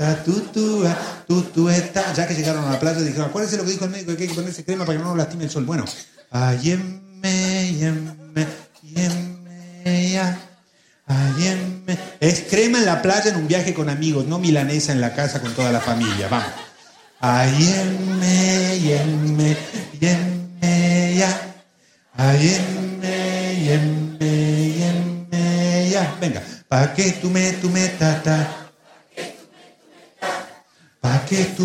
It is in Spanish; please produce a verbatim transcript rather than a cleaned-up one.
ta, tu, tu, ah, tu, tu, eta. Ya que llegaron a la playa, dijeron, acuérdense lo que dijo el médico, que hay que ponerse crema para que no nos lastime el sol. Bueno, ayemme, yemme, yemme, ya. Ayemme. Es crema en la playa en un viaje con amigos, no milanesa en la casa con toda la familia. Vamos. Ayemme, yemme, yemme, ya. Ayemme, yemme, yemme, ya. Venga. Pa' que tú me, tú me, ta, ta. Pa' que tú